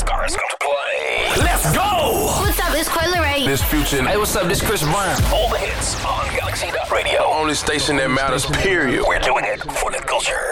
Cars come to play. Let's go! What's up? It's Coyle Ray. This Future. Hey, what's up? This Chris Brown. All the hits on Galaxy Radio. Only station that matters, period. We're doing it for the culture.